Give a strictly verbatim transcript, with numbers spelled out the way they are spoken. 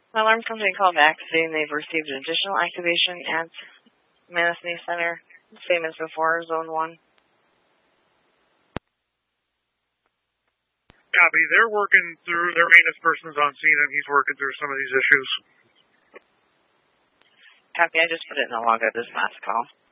The alarm company called back saying they've received additional activation at Manistee Center, same as before, Zone one. Copy. They're working through, their maintenance person's on scene, and he's working through some of these issues. Copy. I just put it in the log of this last call.